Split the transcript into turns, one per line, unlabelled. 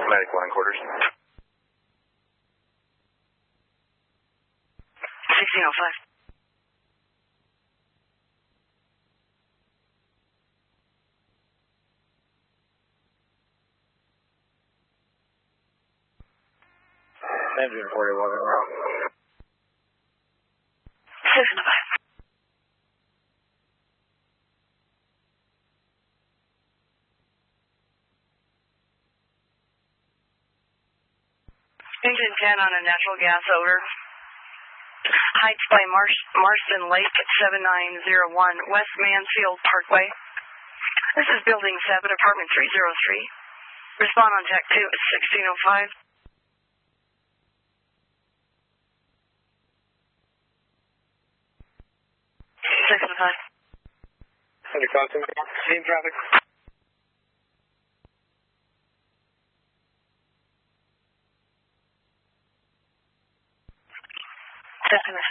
Medic 1 quarters.
1605.
Engine 41 wrong.
605. Engine 10 on a natural gas odor. Heights by Marston Lake at 7901 West Mansfield Parkway. This is Building 7, Apartment 303. Respond on Jack 2 at 1605.
Under constant. Team traffic.
Definitely.